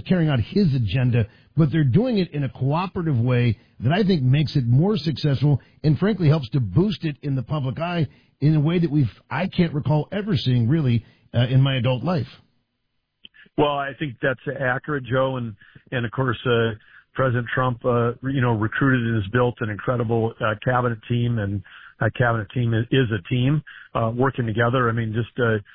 carrying out his agenda, but they're doing it in a cooperative way that I think makes it more successful and frankly helps to boost it in the public eye in a way that I can't recall ever seeing really in my adult life. Well, I think that's accurate, Joe, and of course, President Trump, recruited and has built an incredible cabinet team, and that cabinet team is a team working together. I mean, just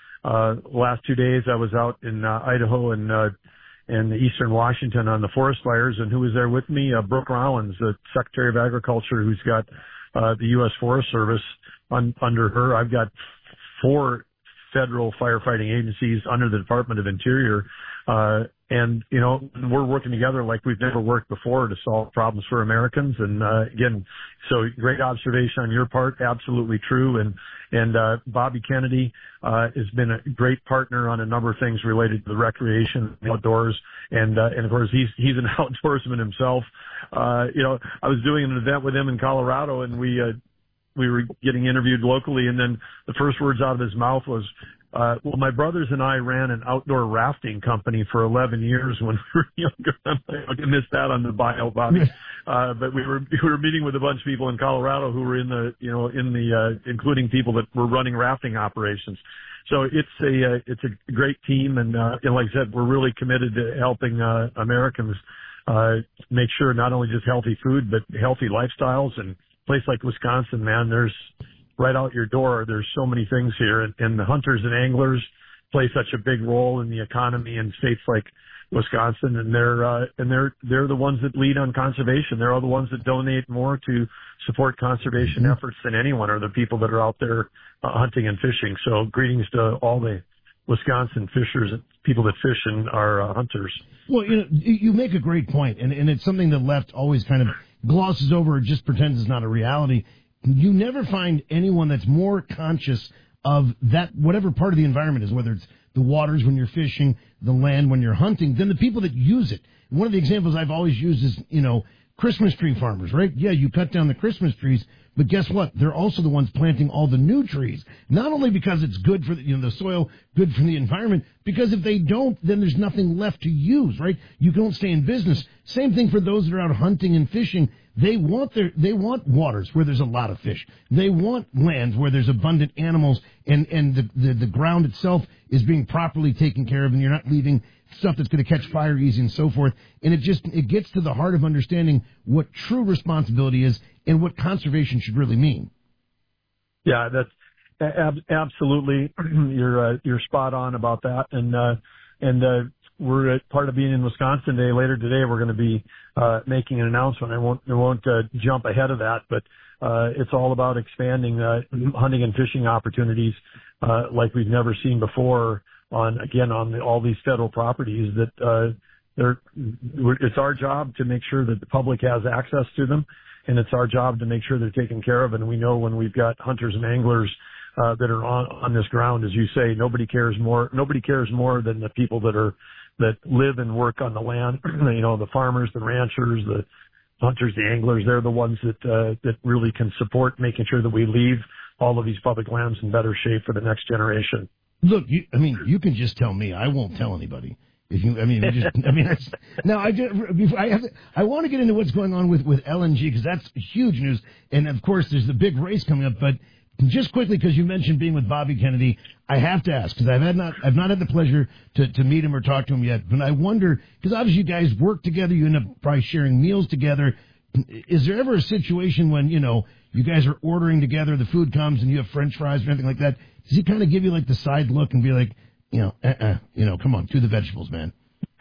last 2 days, I was out in Idaho and eastern Washington on the forest fires, and who was there with me? Brooke Rollins, the Secretary of Agriculture, who's got the U.S. Forest Service under her. I've got 4 federal firefighting agencies under the Department of Interior. And we're working together like we've never worked before to solve problems for Americans. And, again, so great observation on your part. Absolutely true. And Bobby Kennedy, has been a great partner on a number of things related to the recreation, the outdoors. And of course, he's an outdoorsman himself. I was doing an event with him in Colorado, and we were getting interviewed locally, and then the first words out of his mouth was, well, my brothers and I ran an outdoor rafting company for 11 years when we were younger. I missed that on the bio, Bobby. But we were meeting with a bunch of people in Colorado who were including people that were running rafting operations. So it's a great team. And like I said, we're really committed to helping, Americans, make sure not only just healthy food, but healthy lifestyles. And a place like Wisconsin, man, there's right out your door. There's so many things here, and the hunters and anglers play such a big role in the economy in states like Wisconsin, and they're the ones that lead on conservation. They're all the ones that donate more to support conservation efforts than anyone, are the people that are out there hunting and fishing. So greetings to all the Wisconsin fishers and people that fish and are hunters. Well, you make a great point, and it's something the left always kind of glosses over or just pretends is not a reality. You never find anyone that's more conscious of that, whatever part of the environment is, whether it's the waters when you're fishing, the land when you're hunting, than the people that use it. One of the examples I've always used is, Christmas tree farmers, right? Yeah, you cut down the Christmas trees, but guess what? They're also the ones planting all the new trees. Not only because it's good for the soil, good for the environment, because if they don't, then there's nothing left to use, right? You don't stay in business. Same thing for those that are out hunting and fishing. They want waters where there's a lot of fish. They want lands where there's abundant animals and the ground itself is being properly taken care of, and you're not leaving stuff that's going to catch fire easy and so forth. And it gets to the heart of understanding what true responsibility is and what conservation should really mean. Yeah, that's absolutely. You're spot on about that. And we're part of being in Wisconsin today. Later today, we're going to be making an announcement. I won't jump ahead of that, but it's all about expanding hunting and fishing opportunities like we've never seen before on all these federal properties. That it's our job to make sure that the public has access to them, and it's our job to make sure they're taken care of. And we know when we've got hunters and anglers that are on this ground, as you say, nobody cares more than the people that live and work on the land. The farmers, the ranchers, the hunters, the anglers, they're the ones that really can support making sure that we leave all of these public lands in better shape for the next generation. Look, you can just tell me. I won't tell anybody. I want to get into what's going on with LNG, because that's huge news. And of course, there's the big race coming up, but just quickly, because you mentioned being with Bobby Kennedy, I have to ask, because I've not had the pleasure to meet him or talk to him yet, but I wonder, because obviously you guys work together, you end up probably sharing meals together. Is there ever a situation when, you guys are ordering together, the food comes and you have French fries or anything like that? Does he kind of give you like the side look and be like, come on, do the vegetables, man?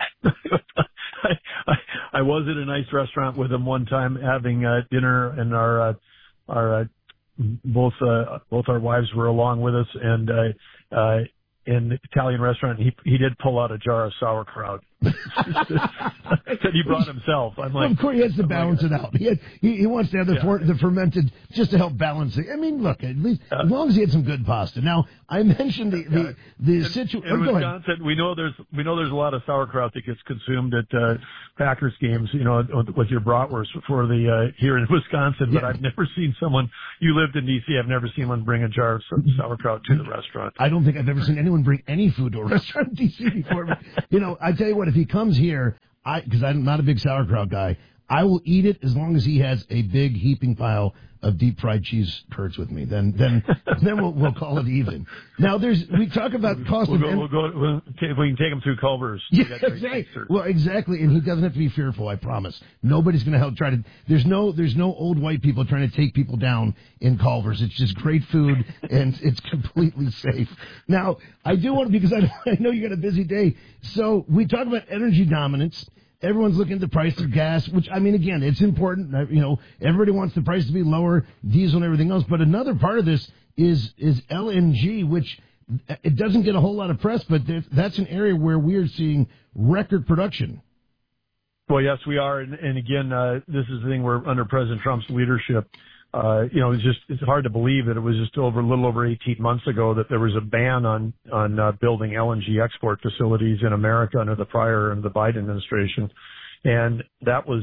I was at a nice restaurant with him one time having dinner, and our both our wives were along with us, and in the Italian restaurant, he did pull out a jar of sauerkraut that he brought himself. I'm like, well, of course, he has to balance it out. He wants to have the fermented just to help balance it. I mean, look, at least as long as he had some good pasta. Now, I mentioned the situation. In Wisconsin, we know there's a lot of sauerkraut that gets consumed at Packers games, with your bratwurst for the here in Wisconsin. But I've never seen someone. You lived in D.C. I've never seen one bring a jar of sauerkraut to the restaurant. I don't think I've ever seen anyone bring any food to a restaurant in D.C. before. But, I tell you what, if he comes here, because I'm not a big sauerkraut guy, I will eat it as long as he has a big heaping pile of deep fried cheese curds with me. Then we'll call it even. Now we talk about cost. We can take him through Culver's. Yeah, exactly. Well, exactly, and he doesn't have to be fearful. I promise. Nobody's going to help try to. There's no old white people trying to take people down in Culver's. It's just great food and it's completely safe. Now I do want to, because I know you got a busy day. So we talk about energy dominance. Everyone's looking at the price of gas, which, I mean, again, it's important. Everybody wants the price to be lower, diesel and everything else. But another part of this is LNG, which it doesn't get a whole lot of press, but that's an area where we are seeing record production. Well, yes, we are. And again, this is the thing where under President Trump's leadership, it's hard to believe that it was just a little over 18 months ago that there was a ban on building LNG export facilities in America under the prior and the Biden administration. And that was,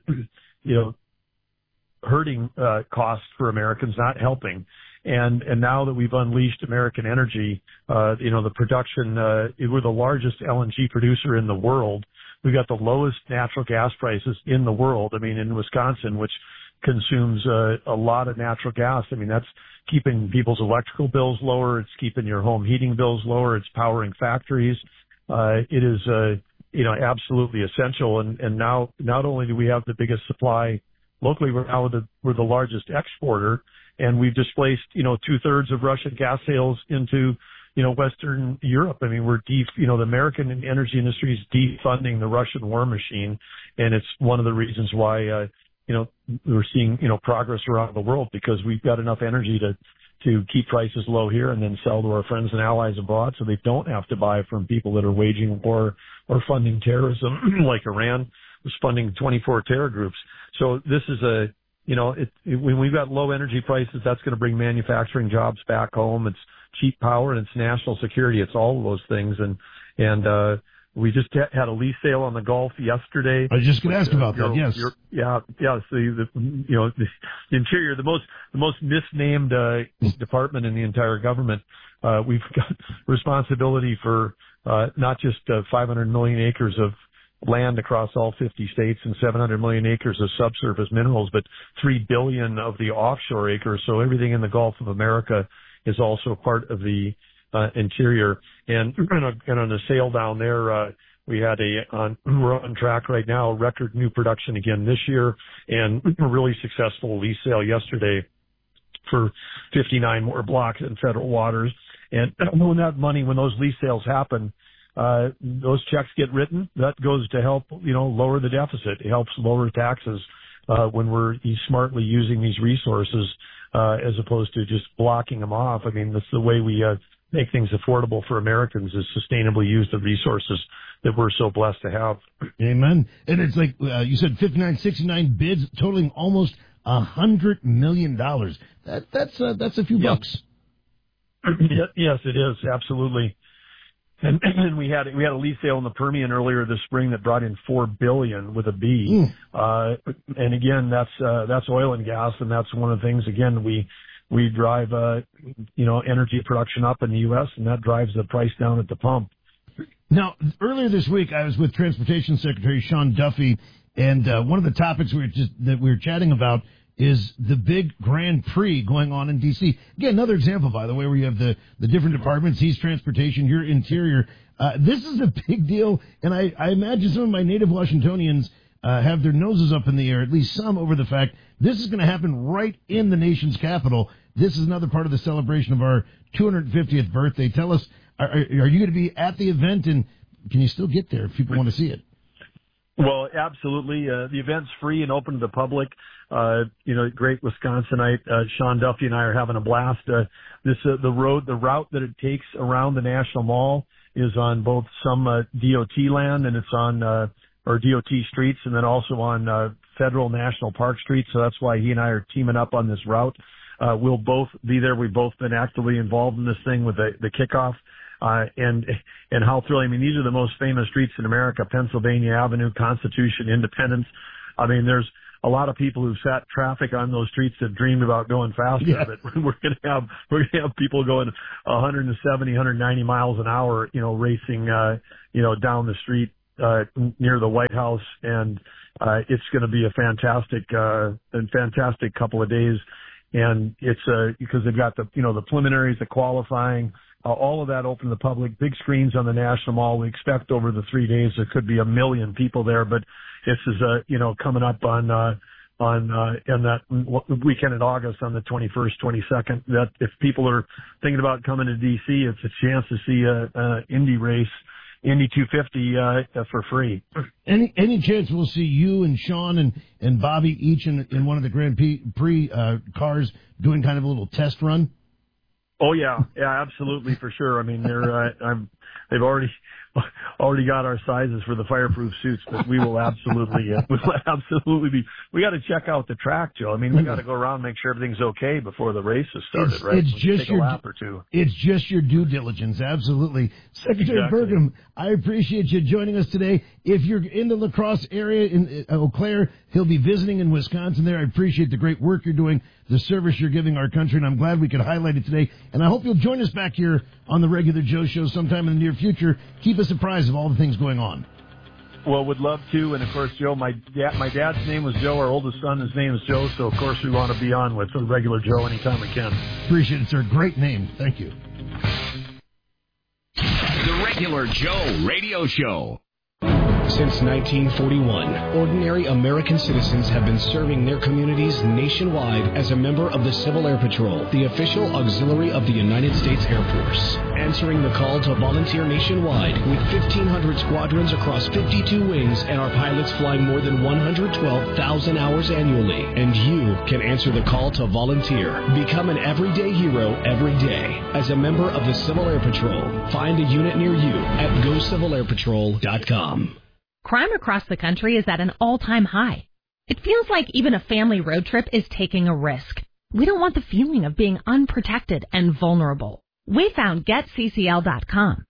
hurting, costs for Americans, not helping. And now that we've unleashed American energy, the production, we're the largest LNG producer in the world. We've got the lowest natural gas prices in the world. I mean, in Wisconsin, which consumes a lot of natural gas. I mean, that's keeping people's electrical bills lower. It's keeping your home heating bills lower. It's powering factories. It is, absolutely essential. And now not only do we have the biggest supply locally, we're the largest exporter, and we've displaced, 2/3 of Russian gas sales into, Western Europe. I mean, the American energy industry is defunding the Russian war machine. And it's one of the reasons why, we're seeing, progress around the world, because we've got enough energy to keep prices low here and then sell to our friends and allies abroad, so they don't have to buy from people that are waging war or funding terrorism like Iran was funding 24 terror groups. So this is when we've got low energy prices, that's going to bring manufacturing jobs back home. It's cheap power and it's national security. It's all of those things. And we just had a lease sale on the Gulf yesterday. I was just going to ask about that. Yes. So the Interior, the most misnamed department in the entire government. We've got responsibility for not just 500 million acres of land across all 50 states and 700 million acres of subsurface minerals, but 3 billion of the offshore acres. So everything in the Gulf of America is also part of the Interior. And on the sale down there, we're on track right now, record new production again this year, and a really successful lease sale yesterday for 59 more blocks in federal waters. And when those lease sales happen, those checks get written. That goes to help, lower the deficit. It helps lower taxes, when we're smartly using these resources, as opposed to just blocking them off. I mean, that's the way we, make things affordable for Americans, is sustainably use the resources that we're so blessed to have. Amen. And it's like, you said 69 bids totaling almost $100 million. That's a few bucks. Yes, it is. Absolutely. And we had a lease sale in the Permian earlier this spring that brought in $4 billion with a B. And again, that's oil and gas. And that's one of the things, again, we drive, energy production up in the U.S., and that drives the price down at the pump. Now, earlier this week, I was with Transportation Secretary Sean Duffy, and one of the topics that we were chatting about is the big Grand Prix going on in D.C. Again, another example, by the way, where you have the different departments. He's transportation, you're interior. This is a big deal, and I imagine some of my native Washingtonians have their noses up in the air, at least some, over the fact this is going to happen right in the nation's capital. This is another part of the celebration of our 250th birthday. Tell us, are you going to be at the event, and can you still get there if people want to see it? Well, absolutely. The event's free and open to the public. Great Wisconsinite, Sean Duffy and I are having a blast. The route that it takes around the National Mall is on both some DOT land, and it's on or DOT streets, and then also on federal National Park streets. So that's why he and I are teaming up on this route. We'll both be there. We've both been actively involved in this thing with the kickoff. And how thrilling. I mean, these are the most famous streets in America: Pennsylvania Avenue, Constitution, Independence. I mean, there's a lot of people who've sat traffic on those streets that dreamed about going faster, but we're going to have people going 170, 190 miles an hour, racing, down the street, near the White House, and it's going to be a fantastic couple of days. And it's because they've got the preliminaries, the qualifying, all of that open to the public, big screens on the National Mall. We expect over the 3 days there could be 1 million people there, but this is coming up on that weekend in August on the 21st, 22nd. That if people are thinking about coming to DC, it's a chance to see a Indy race, Indy 250 for free. Any chance we'll see you and Sean and Bobby each in one of the Grand Prix cars doing kind of a little test run? Oh yeah, absolutely, for sure. I mean, they've already got our sizes for the fireproof suits, but we will absolutely be. We got to check out the track, Joe. I mean, we got to go around and make sure everything's okay before the race has started, right? It's just take a lap or two. It's just your due diligence, absolutely. Secretary Exactly. Burgum, I appreciate you joining us today. If you're in the La Crosse area in Eau Claire, he'll be visiting in Wisconsin there. I appreciate the great work you're doing, the service you're giving our country, and I'm glad we could highlight it today. And I hope you'll join us back here on the Regular Joe Show sometime in the near future. Keep us apprised of all the things going on. Well, would love to. And, of course, Joe, my dad's name was Joe. Our oldest son, his name is Joe. So, of course, we want to be on with the Regular Joe anytime we can. Appreciate it, sir. Great name. Thank you. The Regular Joe Radio Show. Since 1941, ordinary American citizens have been serving their communities nationwide as a member of the Civil Air Patrol, the official auxiliary of the United States Air Force. Answering the call to volunteer nationwide with 1,500 squadrons across 52 wings and our pilots flying more than 112,000 hours annually. And you can answer the call to volunteer. Become an everyday hero every day as a member of the Civil Air Patrol. Find a unit near you at GoCivilAirPatrol.com. Crime across the country is at an all-time high. It feels like even a family road trip is taking a risk. We don't want the feeling of being unprotected and vulnerable. We found GetCCL.com.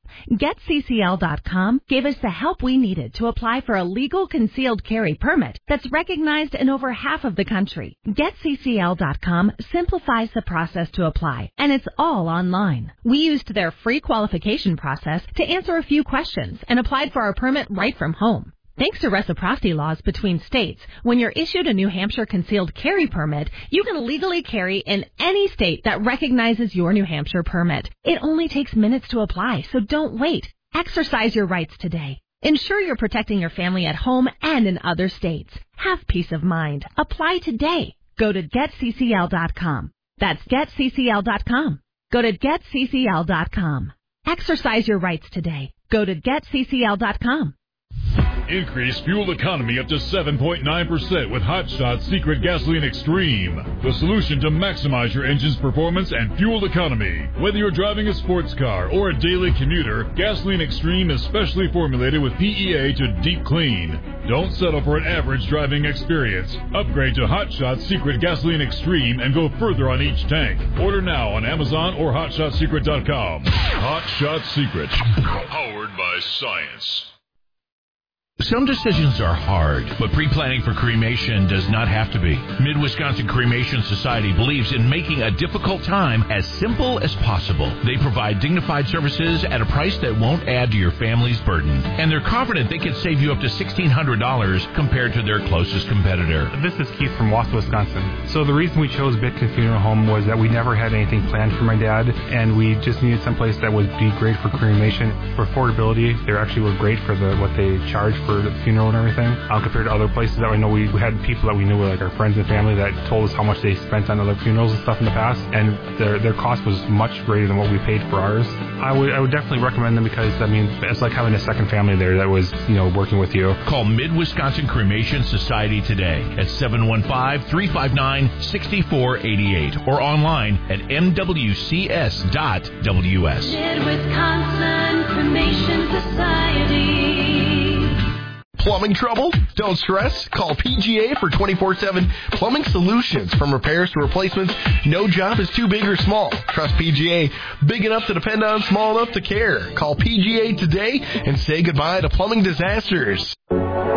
GetCCL.com gave us the help we needed to apply for a legal concealed carry permit that's recognized in over half of the country. GetCCL.com simplifies the process to apply, and it's all online. We used their free qualification process to answer a few questions and applied for our permit right from home. Thanks to reciprocity laws between states, when you're issued a New Hampshire concealed carry permit, you can legally carry in any state that recognizes your New Hampshire permit. It only takes minutes to apply, so don't wait. Exercise your rights today. Ensure you're protecting your family at home and in other states. Have peace of mind. Apply today. Go to GetCCL.com. That's GetCCL.com. Go to GetCCL.com. Exercise your rights today. Go to GetCCL.com. Increase fuel economy up to 7.9% with Hot Shot Secret Gasoline Extreme, the solution to maximize your engine's performance and fuel economy. Whether you're driving a sports car or a daily commuter, Gasoline Extreme is specially formulated with PEA to deep clean. Don't settle for an average driving experience. Upgrade to Hot Shot Secret Gasoline Extreme and go further on each tank. Order now on Amazon or HotShotSecret.com. Hot Shot Secret, powered by science. Some decisions are hard, but pre-planning for cremation does not have to be. Mid-Wisconsin Cremation Society believes in making a difficult time as simple as possible. They provide dignified services at a price that won't add to your family's burden. And they're confident they can save you up to $1,600 compared to their closest competitor. This is Keith from Wausau, Wisconsin. So the reason we chose Bitkin Funeral Home was that we never had anything planned for my dad, and we just needed someplace that would be great for cremation. For affordability, they actually were great for what they charge for the funeral and everything, compared to other places that we know. We had people that we knew, like our friends and family, that told us how much they spent on other funerals and stuff in the past, and their cost was much greater than what we paid for ours. I would definitely recommend them because, I mean, it's like having a second family there that was, working with you. Call Mid-Wisconsin Cremation Society today at 715-359-6488 or online at mwcs.ws. Mid-Wisconsin Cremation Society. Plumbing trouble? Don't stress. Call PGA for 24/7 plumbing solutions. From repairs to replacements, no job is too big or small. Trust PGA. Big enough to depend on, small enough to care. Call PGA today and say goodbye to plumbing disasters.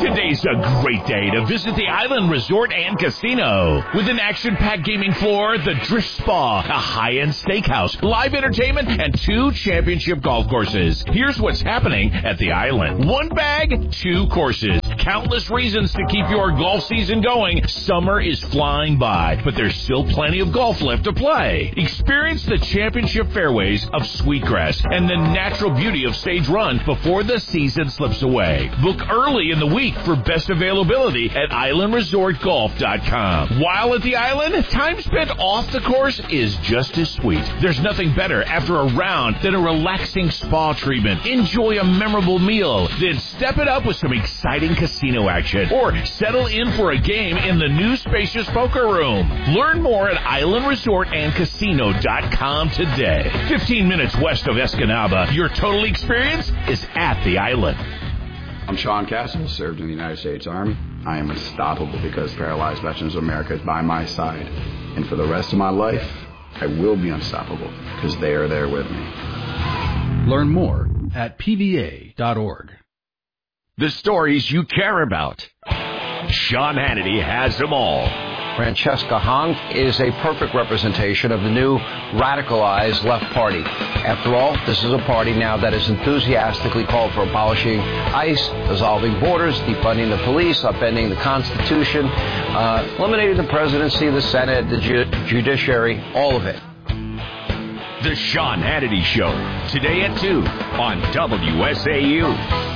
Today's a great day to visit the Island Resort and Casino. With an action-packed gaming floor, the Drift Spa, a high-end steakhouse, live entertainment, and 2 championship golf courses. Here's what's happening at the Island. 1 bag, 2 courses. Countless reasons to keep your golf season going. Summer is flying by, but there's still plenty of golf left to play. Experience the championship fairways of Sweetgrass and the natural beauty of Sage Run before the season slips away. Book early in the week for best availability at islandresortgolf.com. While at the island, time spent off the course is just as sweet. There's nothing better after a round than a relaxing spa treatment. Enjoy a memorable meal, then step it up with some exciting casino action, or settle in for a game in the new spacious poker room. Learn more at islandresortandcasino.com today. 15 minutes west of Escanaba, your total experience is at the island. I'm Sean Castle, served in the United States Army. I am unstoppable because Paralyzed Veterans of America is by my side. And for the rest of my life, I will be unstoppable because they are there with me. Learn more at pva.org. The stories you care about. Sean Hannity has them all. Francesca Hong is a perfect representation of the new radicalized left party. After all, this is a party now that is enthusiastically called for abolishing ICE, dissolving borders, defunding the police, upending the Constitution, eliminating the presidency, the Senate, the judiciary, all of it. The Sean Hannity Show, today at 2 on WSAU.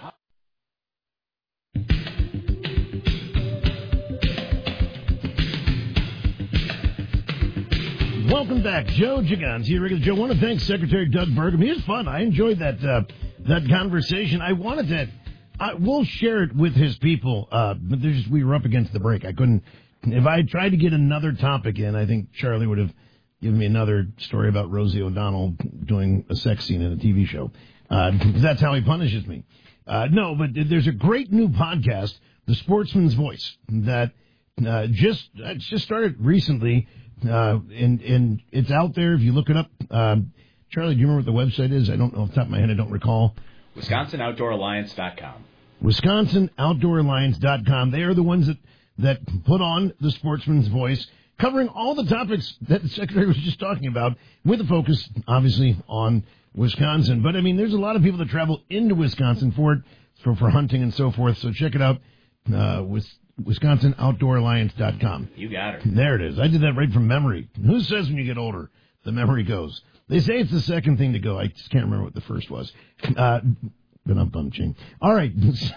Welcome back. Joe Gigons here. Regular Joe. I want to thank Secretary Doug Burgum. He was fun. I enjoyed that conversation. I wanted to. We'll share it with his people, but we were up against the break. I couldn't. If I had tried to get another topic in, I think Charlie would have given me another story about Rosie O'Donnell doing a sex scene in a TV show. Because that's how he punishes me. No, but there's a great new podcast, The Sportsman's Voice, that just started recently. And it's out there if you look it up. Charlie, do you remember what the website is? I don't know off the top of my head. I don't recall. WisconsinOutdoorAlliance.com. WisconsinOutdoorAlliance.com. They are the ones that put on The Sportsman's Voice, covering all the topics that the Secretary was just talking about, with a focus, obviously, on Wisconsin. But, I mean, there's a lot of people that travel into Wisconsin for it, for hunting and so forth. So check it out with WisconsinOutdoorAlliance.com. You got her. There it is. I did that right from memory. Who says when you get older, the memory goes? They say it's the second thing to go. I just can't remember what the first was. But I'm bunching. All right.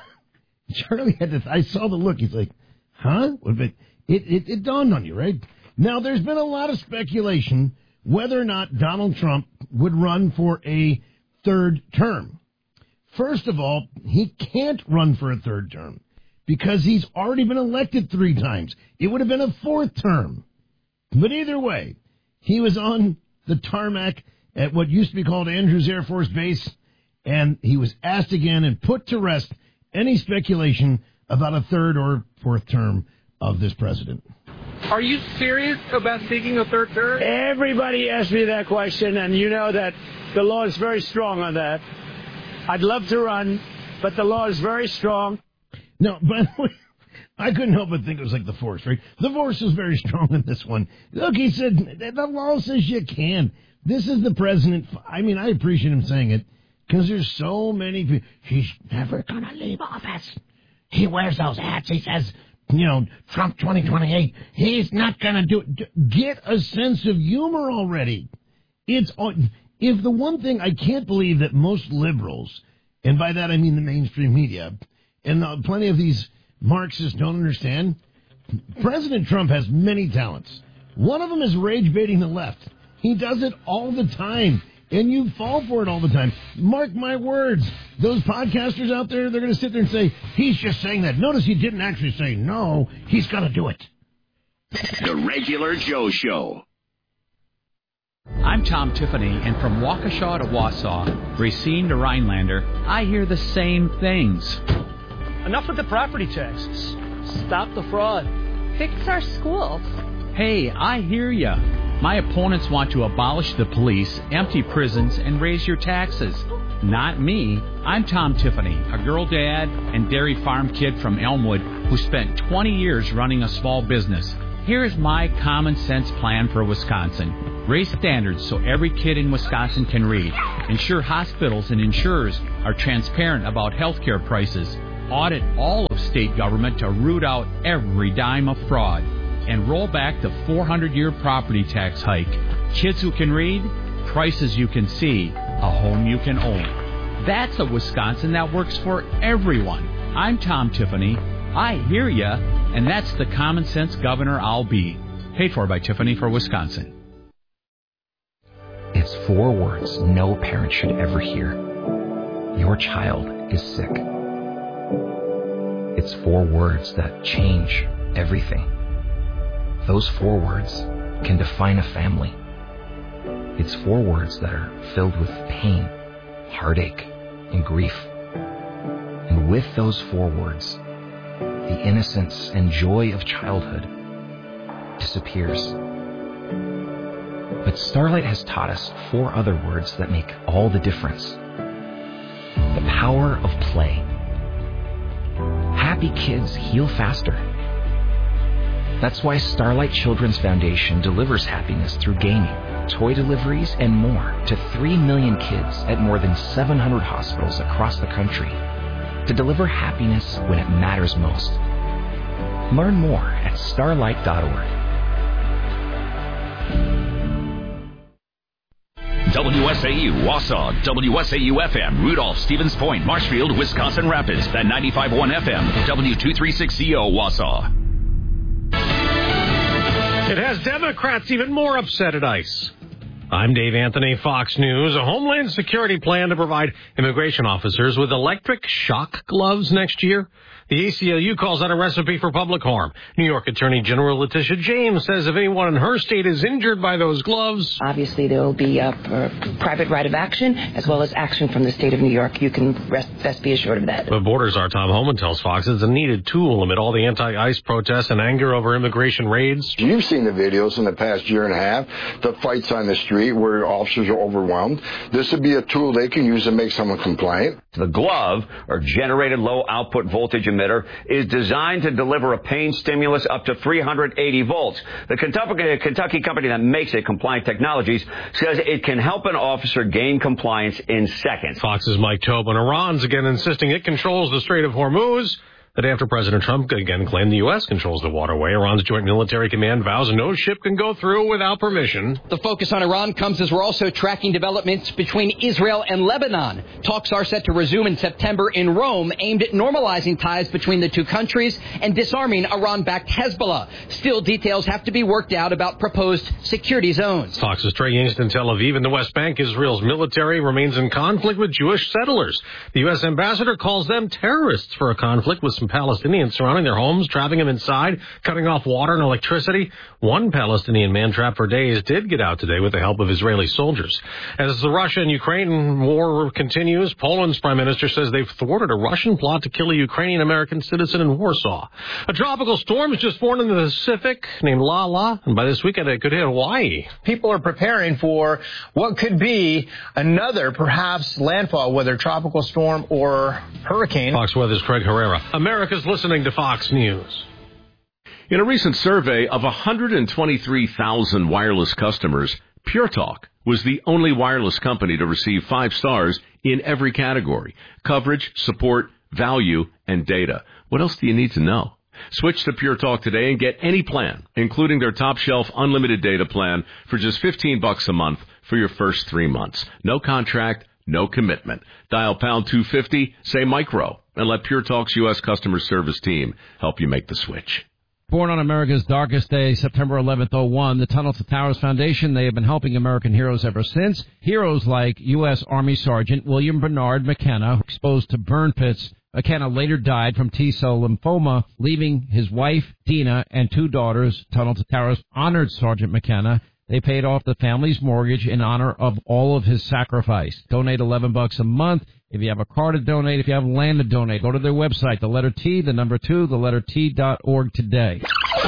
Charlie had this. I saw the look. He's like, huh? But it dawned on you, right? Now, there's been a lot of speculation whether or not Donald Trump would run for a third term. First of all, he can't run for a third term, because he's already been elected 3 times. It would have been a 4th term. But either way, he was on the tarmac at what used to be called Andrews Air Force Base, and he was asked again and put to rest any speculation about a 3rd or 4th term of this president. Are you serious about seeking a 3rd term? Everybody asked me that question, and you know that the law is very strong on that. I'd love to run, but the law is very strong. No, by the way, I couldn't help but think it was like the force, right? The force was very strong in this one. Look, he said, the law says you can. This is the president. I mean, I appreciate him saying it, because there's so many people. He's never going to leave office. He wears those hats. He says, Trump 2028. He's not going to do it. Get a sense of humor already. If the one thing I can't believe that most liberals, and by that I mean the mainstream media, and plenty of these Marxists don't understand, President Trump has many talents. One of them is rage-baiting the left. He does it all the time, and you fall for it all the time. Mark my words. Those podcasters out there, they're going to sit there and say, he's just saying that. Notice he didn't actually say no. He's going to do it. The Regular Joe Show. I'm Tom Tiffany, and from Waukesha to Wausau, Racine to Rhinelander, I hear the same things. Enough with the property taxes. Stop the fraud. Fix our schools. Hey, I hear ya. My opponents want to abolish the police, empty prisons, and raise your taxes. Not me. I'm Tom Tiffany, a girl dad and dairy farm kid from Elmwood who spent 20 years running a small business. Here's my common sense plan for Wisconsin. Raise standards so every kid in Wisconsin can read. Ensure hospitals and insurers are transparent about healthcare prices. Audit all of state government to root out every dime of fraud. And roll back the 400-year property tax hike. Kids who can read, prices you can see, a home you can own. That's a Wisconsin that works for everyone. I'm Tom Tiffany. I hear ya, and that's the common sense governor I'll be. Paid for by Tiffany for Wisconsin. It's 4 words no parent should ever hear. Your child is sick. It's 4 words that change everything. Those 4 words can define a family. It's 4 words that are filled with pain, heartache, and grief. And with those 4 words, the innocence and joy of childhood disappears. But Starlight has taught us 4 other words that make all the difference. The power of play. Happy kids heal faster. That's why Starlight Children's Foundation delivers happiness through gaming, toy deliveries, and more to 3 million kids at more than 700 hospitals across the country to deliver happiness when it matters most. Learn more at starlight.org. WSAU, Wausau, WSAU-FM, Rudolph, Stevens Point, Marshfield, Wisconsin Rapids, at 95.1 FM, W236CO, Wausau. It has Democrats even more upset at ICE. I'm Dave Anthony, Fox News. A Homeland Security plan to provide immigration officers with electric shock gloves next year. The ACLU calls that a recipe for public harm. New York Attorney General Letitia James says if anyone in her state is injured by those gloves... Obviously, there will be a private right of action as well as action from the state of New York. You can best be assured of that. But Borders' Tom Homan tells Fox it's a needed tool amid all the anti-ICE protests and anger over immigration raids. You've seen the videos in the past year and a half, the fights on the street where officers are overwhelmed. This would be a tool they can use to make someone compliant. The glove, or generated low output voltage emitter, is designed to deliver a pain stimulus up to 380 volts. The Kentucky company that makes it, Compliant Technologies, says it can help an officer gain compliance in seconds. Fox's Mike Tobin. Iran's again insisting it controls the Strait of Hormuz. The day after President Trump again claimed the U.S. controls the waterway, Iran's Joint Military Command vows no ship can go through without permission. The focus on Iran comes as we're also tracking developments between Israel and Lebanon. Talks are set to resume in September in Rome, aimed at normalizing ties between the two countries and disarming Iran-backed Hezbollah. Still, details have to be worked out about proposed security zones. Fox's Trey Yingst in Tel Aviv. In the West Bank, Israel's military remains in conflict with Jewish settlers. The U.S. ambassador calls them terrorists for a conflict with some Palestinians surrounding their homes, trapping them inside, cutting off water and electricity. One Palestinian man trapped for days did get out today with the help of Israeli soldiers. As the Russia and Ukraine war continues, Poland's prime minister says they've thwarted a Russian plot to kill a Ukrainian-American citizen in Warsaw. A tropical storm is just born in the Pacific named Lala, and by this weekend it could hit Hawaii. People are preparing for what could be another, perhaps, landfall, whether tropical storm or hurricane. Fox Weather's Craig Herrera. America's listening to Fox News. In a recent survey of 123,000 wireless customers, Pure Talk was the only wireless company to receive 5 stars in every category: coverage, support, value, and data. What else do you need to know? Switch to Pure Talk today and get any plan, including their top shelf unlimited data plan, for just $15 a month for your first 3 months. No contract, no commitment. Dial pound 250, say micro, and let Pure Talk's U.S. customer service team help you make the switch. Born on America's darkest day, September 11th, 01, the Tunnel to Towers Foundation, they have been helping American heroes ever since. Heroes like U.S. Army Sergeant William Bernard McKenna, exposed to burn pits. McKenna later died from T-cell lymphoma, leaving his wife, Dina, and 2 daughters. Tunnel to Towers honored Sergeant McKenna. They paid off the family's mortgage in honor of all of his sacrifice. Donate $11 a month. If you have a car to donate, if you have land to donate, go to their website, the letter T, the number 2, the letter T.org today.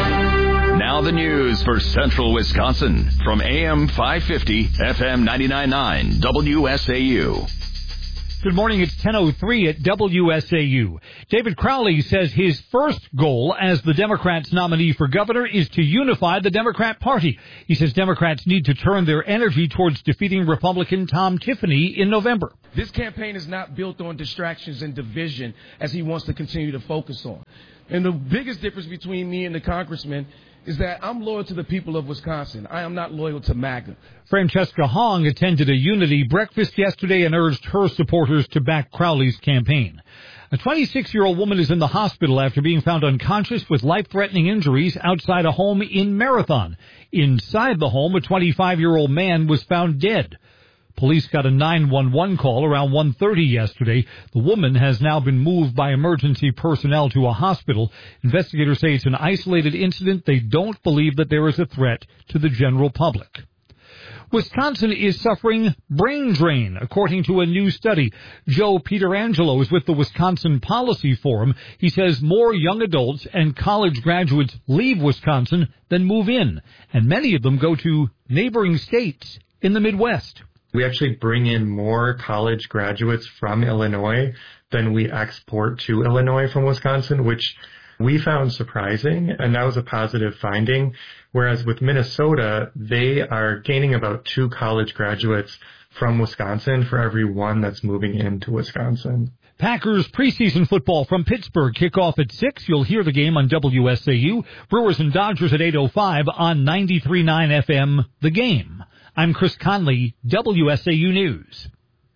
Now the news for Central Wisconsin from AM 550, FM 99.9, WSAU. Good morning. It's 10:03 at WSAU. David Crowley says his first goal as the Democrats' nominee for governor is to unify the Democrat Party. He says Democrats need to turn their energy towards defeating Republican Tom Tiffany in November. This campaign is not built on distractions and division as he wants to continue to focus on. And the biggest difference between me and the congressman is that I'm loyal to the people of Wisconsin. I am not loyal to MAGA. Francesca Hong attended a unity breakfast yesterday and urged her supporters to back Crowley's campaign. A 26-year-old woman is in the hospital after being found unconscious with life-threatening injuries outside a home in Marathon. Inside the home, a 25-year-old man was found dead. Police got a 911 call around 1:30 yesterday. The woman has now been moved by emergency personnel to a hospital. Investigators say it's an isolated incident. They don't believe that there is a threat to the general public. Wisconsin is suffering brain drain, according to a new study. Joe Peterangelo is with the Wisconsin Policy Forum. He says more young adults and college graduates leave Wisconsin than move in, and many of them go to neighboring states in the Midwest. We actually bring in more college graduates from Illinois than we export to Illinois from Wisconsin, which we found surprising, and that was a positive finding. Whereas with Minnesota, they are gaining about 2 college graduates from Wisconsin for every 1 that's moving into Wisconsin. Packers preseason football from Pittsburgh kick off at 6. You'll hear the game on WSAU. Brewers and Dodgers at 8:05 on 93.9 FM, The Game. I'm Chris Conley, WSAU News.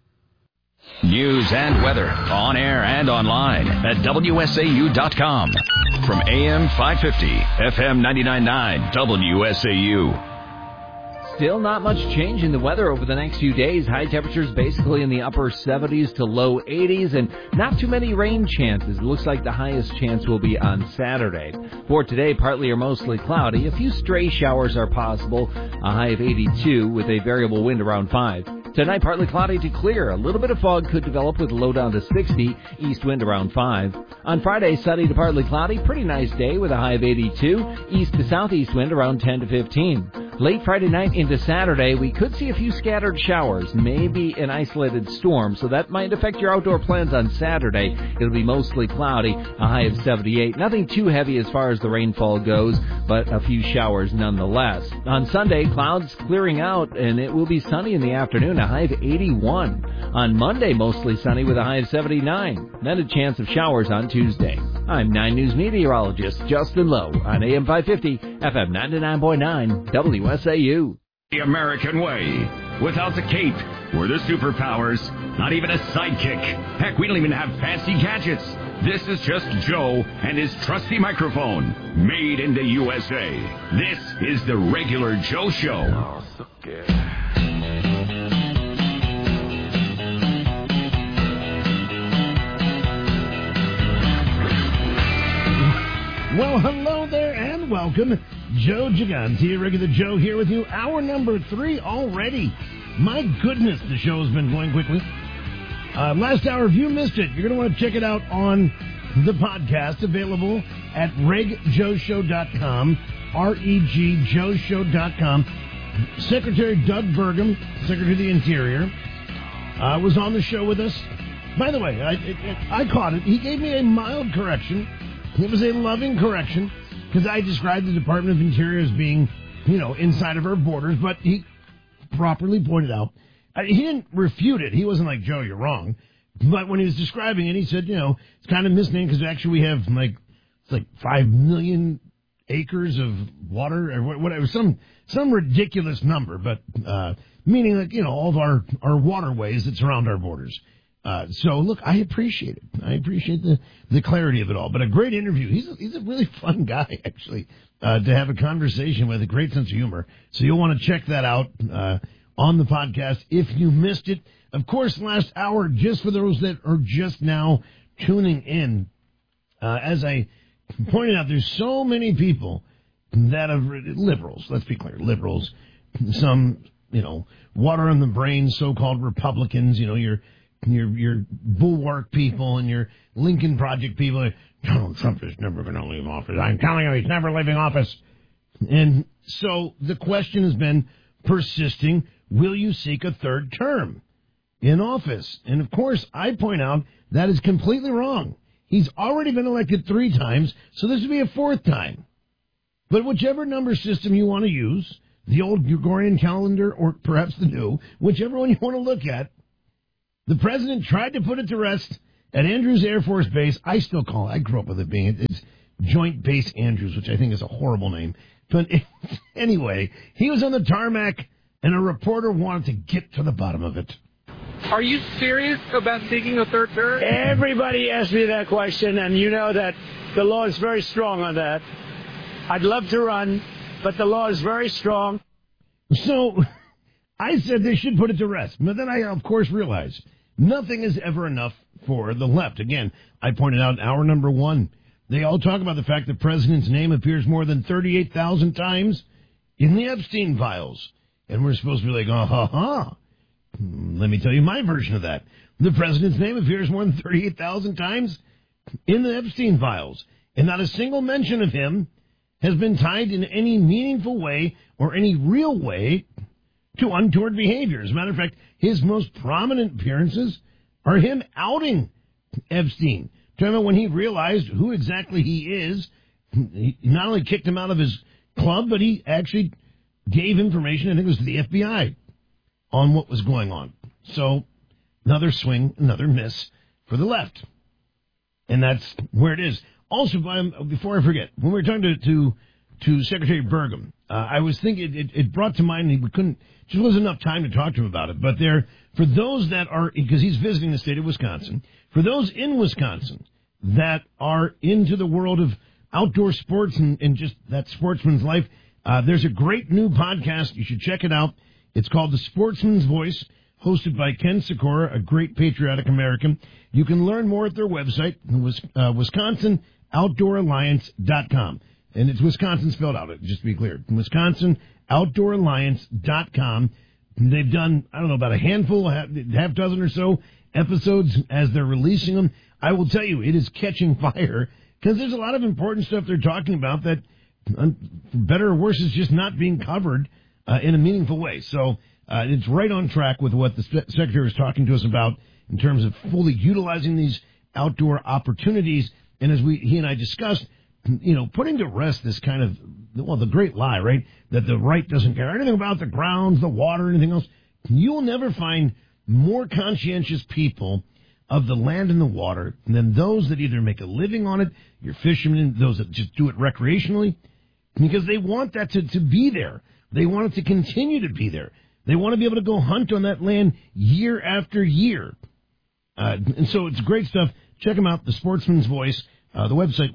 News and weather on air and online at WSAU.com. From AM 550, FM 99.9, WSAU. Still not much change in the weather over the next few days. High temperatures basically in the upper 70s to low 80s, and not too many rain chances. It looks like the highest chance will be on Saturday. For today, partly or mostly cloudy. A few stray showers are possible. A high of 82 with a variable wind around 5. Tonight, partly cloudy to clear. A little bit of fog could develop with a low down to 60. East wind around 5. On Friday, sunny to partly cloudy. Pretty nice day with a high of 82. East to southeast wind around 10 to 15. Late Friday night into Saturday, we could see a few scattered showers, maybe an isolated storm, so that might affect your outdoor plans on Saturday. It'll be mostly cloudy, a high of 78. Nothing too heavy as far as the rainfall goes, but a few showers nonetheless. On Sunday, clouds clearing out, and it will be sunny in the afternoon, a high of 81. On Monday, mostly sunny with a high of 79. Then a chance of showers on Tuesday. I'm 9 News meteorologist Justin Lowe on AM 550, FM 99.9, WSAU. The American way. Without the cape or the superpowers, not even a sidekick. Heck, we don't even have fancy gadgets. This is just Joe and his trusty microphone, made in the USA. This is the Regular Joe Show. Oh, so good. Well, hello there and welcome. Joe Gigante, Regular Joe here with you. Hour number 3 already. My goodness, the show has been going quickly. Last hour, if you missed it, you're going to want to check it out on the podcast, available at regjoeshow.com, regjoeshow.com. Secretary Doug Burgum, Secretary of the Interior, was on the show with us. By the way, I caught it. He gave me a mild correction. It was a loving correction, because I described the Department of Interior as being, inside of our borders, but he properly pointed out, he didn't refute it. He wasn't like, Joe, you're wrong. But when he was describing it, he said, it's kind of misnamed because actually we have it's like 5 million acres of water or whatever, some ridiculous number, but meaning all of our waterways that surround our borders. So look, I appreciate it. I appreciate the clarity of it all. But a great interview. He's a really fun guy, actually, to have a conversation with, a great sense of humor. So you'll want to check that out on the podcast if you missed it. Of course, last hour, just for those that are just now tuning in, as I pointed out, there's so many people that are liberals. Let's be clear, liberals. Some, water on the brain, so-called Republicans. Your Bulwark people and your Lincoln Project people. Donald Trump is never going to leave office. I'm telling you, he's never leaving office. And so the question has been persisting, will you seek a third term? in office. And, of course, I point out that is completely wrong. He's already been elected 3 times, so this would be a 4th time. But whichever number system you want to use, the old Gregorian calendar or perhaps the new, whichever one you want to look at, the president tried to put it to rest at Andrews Air Force Base. I still call it, I grew up with it being, it's Joint Base Andrews, which I think is a horrible name. But anyway, he was on the tarmac, and a reporter wanted to get to the bottom of it. Are you serious about seeking a 3rd term? Everybody asked me that question, and you know that the law is very strong on that. I'd love to run, but the law is very strong. So I said they should put it to rest. But then I, of course, realized nothing is ever enough for the left. Again, I pointed out in hour number 1, they all talk about the fact the president's name appears more than 38,000 times in the Epstein files. And we're supposed to be like, ha. Let me tell you my version of that. The president's name appears more than 38,000 times in the Epstein files. And not a single mention of him has been tied in any meaningful way or any real way to untoward behavior. As a matter of fact, his most prominent appearances are him outing Epstein. Talking about when he realized who exactly he is, he not only kicked him out of his club, but he actually gave information, I think it was to the FBI, on what was going on. So, another swing, another miss for the left. And that's where it is. Also, before I forget, when we were talking to Secretary Burgum, I was thinking it brought to mind just wasn't enough time to talk to him about it. But for those that are, because he's visiting the state of Wisconsin, for those in Wisconsin that are into the world of outdoor sports and just that sportsman's life, there's a great new podcast. You should check it out. It's called The Sportsman's Voice, hosted by Ken Sikora, a great patriotic American. You can learn more at their website, WisconsinOutdoorAlliance.com. And it's Wisconsin spelled out, just to be clear. WisconsinOutdoorAlliance.com. They've done, I don't know, about a handful, half dozen or so episodes as they're releasing them. I will tell you, it is catching fire because there's a lot of important stuff they're talking about that, for better or worse, is just not being covered in a meaningful way. So it's right on track with what the Secretary was talking to us about in terms of fully utilizing these outdoor opportunities. And as he and I discussed, putting to rest this kind of, the great lie, right, that the right doesn't care anything about the grounds, the water, anything else. You will never find more conscientious people of the land and the water than those that either make a living on it, your fishermen, those that just do it recreationally, because they want that to be there. They want it to continue to be there. They want to be able to go hunt on that land year after year. And so it's great stuff. Check them out, The Sportsman's Voice, the website,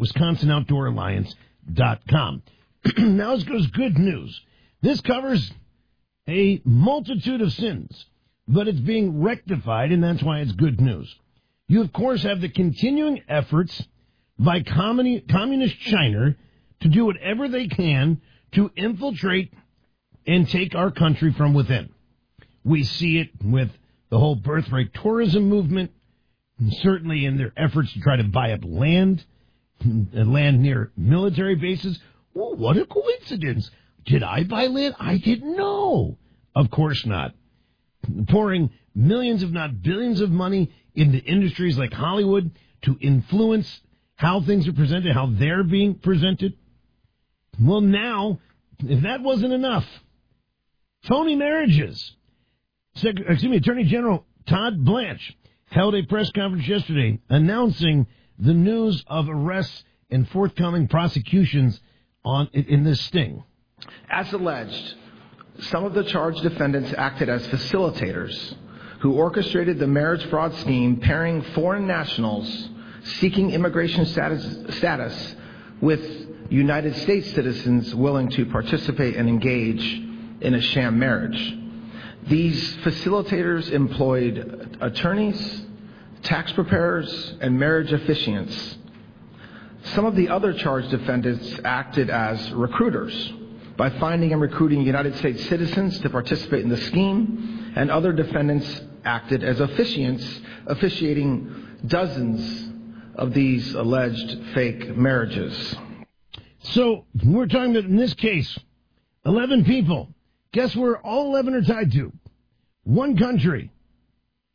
WisconsinOutdoorAlliance.com. Now as goes good news. This covers a multitude of sins, but it's being rectified, and that's why it's good news. You, of course, have the continuing efforts by communist China to do whatever they can to infiltrate and take our country from within. We see it with the whole birthright tourism movement, and certainly in their efforts to try to buy up land near military bases. Well, what a coincidence. Did I buy land? I didn't know. Of course not. Pouring millions, if not billions of money into industries like Hollywood to influence how things are presented, how they're being presented. Well, now, if that wasn't enough, phony marriages. Attorney General Todd Blanche held a press conference yesterday announcing the news of arrests and forthcoming prosecutions in this sting. As alleged, some of the charged defendants acted as facilitators who orchestrated the marriage fraud scheme, pairing foreign nationals seeking immigration status with United States citizens willing to participate and engage in a sham marriage. These facilitators employed attorneys, tax preparers, and marriage officiants. Some of the other charged defendants acted as recruiters by finding and recruiting United States citizens to participate in the scheme, and other defendants acted as officiants, officiating dozens of these alleged fake marriages. So we're talking about, in this case, 11 people. Guess where all 11 are tied to? One country.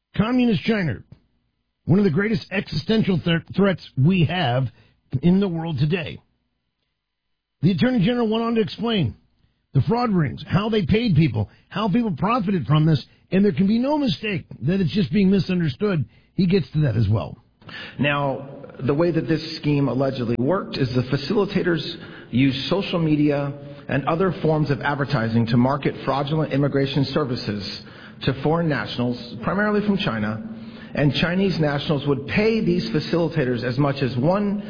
Communist China, one of the greatest existential threats we have in the world today. The Attorney General went on to explain the fraud rings, how they paid people, how people profited from this, and there can be no mistake that it's just being misunderstood. He gets to that as well. Now, the way that this scheme allegedly worked is the facilitators used social media and other forms of advertising to market fraudulent immigration services to foreign nationals, primarily from China, and Chinese nationals would pay these facilitators as much as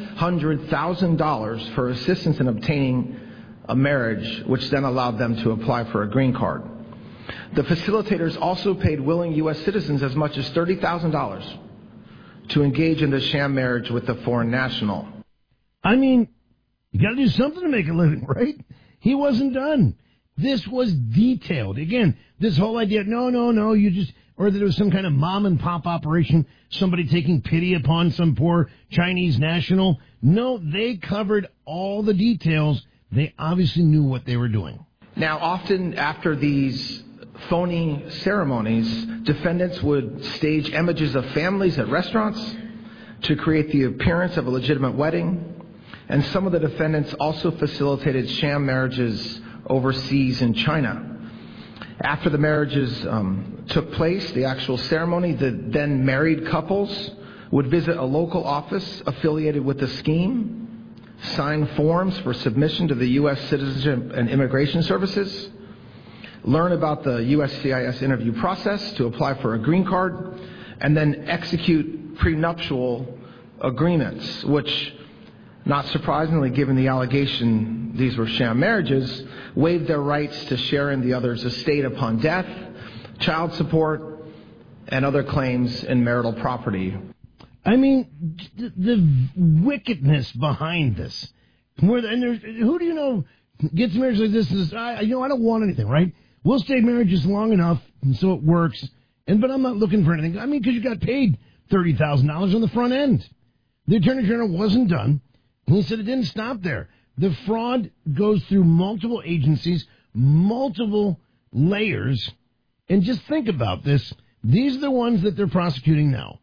$100,000 for assistance in obtaining a marriage, which then allowed them to apply for a green card. The facilitators also paid willing U.S. citizens as much as $30,000 to engage in the sham marriage with the foreign national. I mean, you got to do something to make a living, right? He wasn't done. This was detailed. Again, this whole idea, no, you just, or that it was some kind of mom and pop operation, somebody taking pity upon some poor Chinese national. No, they covered all the details. They obviously knew what they were doing. Now, often after these phony ceremonies, defendants would stage images of families at restaurants to create the appearance of a legitimate wedding. And some of the defendants also facilitated sham marriages overseas in China. After the marriages took place, the actual ceremony, the then married couples would visit a local office affiliated with the scheme, sign forms for submission to the U.S. Citizenship and Immigration Services, learn about the USCIS interview process to apply for a green card, and then execute prenuptial agreements, which, not surprisingly, given the allegation these were sham marriages, waived their rights to share in the other's estate upon death, child support, and other claims in marital property. I mean, the wickedness behind this. Who do you know gets married like this and says, I don't want anything, right? We'll stay married just long enough so it works, but I'm not looking for anything. I mean, because you got paid $30,000 on the front end. The Attorney General wasn't done. He said it didn't stop there. The fraud goes through multiple agencies, multiple layers, and just think about this. These are the ones that they're prosecuting now.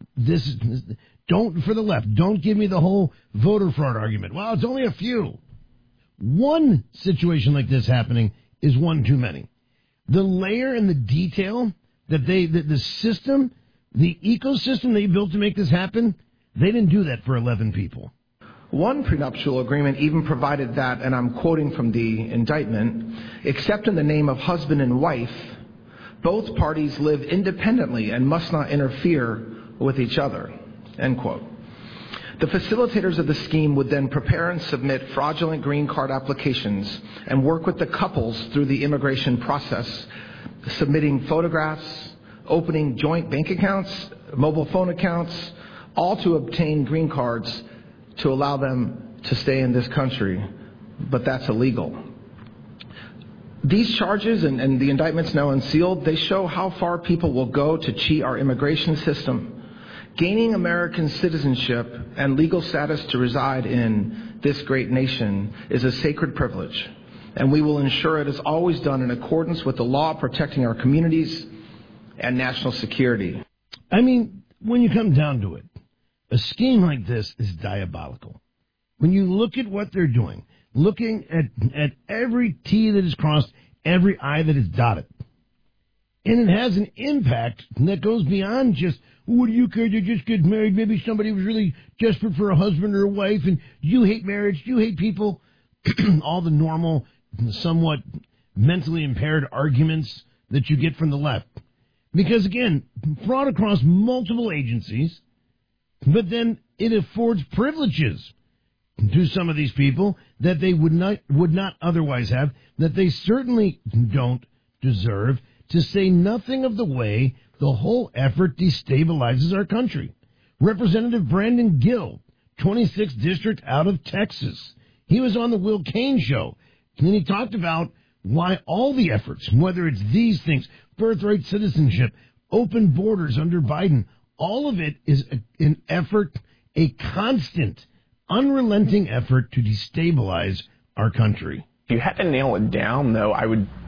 For the left, don't give me the whole voter fraud argument. Well, it's only a few. One situation like this happening is one too many. The layer and the detail that the system, the ecosystem they built to make this happen, they didn't do that for 11 people. One prenuptial agreement even provided that, and I'm quoting from the indictment, except in the name of husband and wife, both parties live independently and must not interfere with each other, end quote. The facilitators of the scheme would then prepare and submit fraudulent green card applications and work with the couples through the immigration process, submitting photographs, opening joint bank accounts, mobile phone accounts, all to obtain green cards to allow them to stay in this country. But that's illegal. These charges and the indictments now unsealed, they show how far people will go to cheat our immigration system. Gaining American citizenship and legal status to reside in this great nation is a sacred privilege, and we will ensure it is always done in accordance with the law protecting our communities and national security. I mean, when you come down to it, a scheme like this is diabolical. When you look at what they're doing, looking at every T that is crossed, every I that is dotted, and it has an impact that goes beyond just, what do you care to just get married? Maybe somebody was really desperate for a husband or a wife, and you hate marriage, you hate people. All the normal, somewhat mentally impaired arguments that you get from the left. Because, again, fraud across multiple agencies, but then it affords privileges to some of these people that they would not otherwise have, that they certainly don't deserve, to say nothing of the way the whole effort destabilizes our country. Representative Brandon Gill, 26th District out of Texas. He was on the Will Cain show, and he talked about why all the efforts, whether it's these things, birthright citizenship, open borders under Biden, all of it is an effort, a constant, unrelenting effort to destabilize our country. If you had to nail it down, though, I would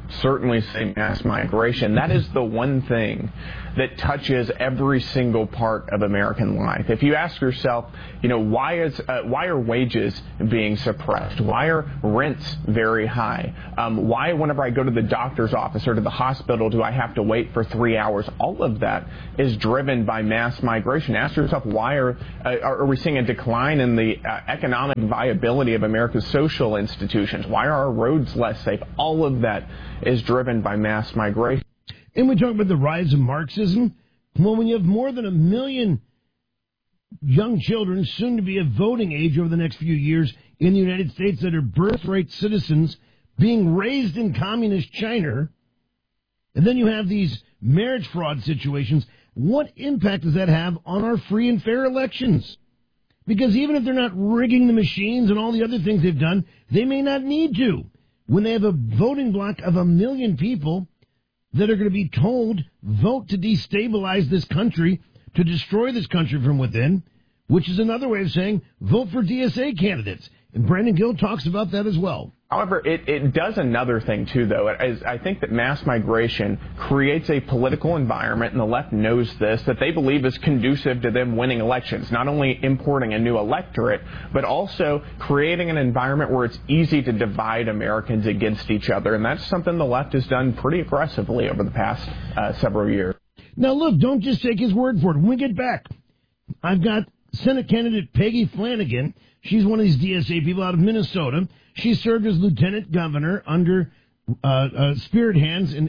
certainly say mass migration. That is the one thing that touches every single part of American life. If you ask yourself, why are wages being suppressed? Why are rents very high? Why, whenever I go to the doctor's office or to the hospital, do I have to wait for 3 hours? All of that is driven by mass migration. Ask yourself, why are we seeing a decline in the economic viability of America's social institutions? Why are our roads less safe? All of that is driven by mass migration. And we talk about the rise of Marxism. Well, when you have more than 1 million young children, soon to be of voting age over the next few years in the United States that are birthright citizens being raised in communist China, and then you have these marriage fraud situations, what impact does that have on our free and fair elections? Because even if they're not rigging the machines and all the other things they've done, they may not need to. When they have a voting bloc of 1 million people that are going to be told, vote to destabilize this country, to destroy this country from within, which is another way of saying vote for DSA candidates. And Brandon Gill talks about that as well. However, it does another thing, too, though. I think that mass migration creates a political environment, and the left knows this, that they believe is conducive to them winning elections, not only importing a new electorate, but also creating an environment where it's easy to divide Americans against each other. And that's something the left has done pretty aggressively over the past several years. Now, look, don't just take his word for it. When we get back, I've got Senate candidate Peggy Flanagan. She's one of these DSA people out of Minnesota. She served as lieutenant governor under Spirit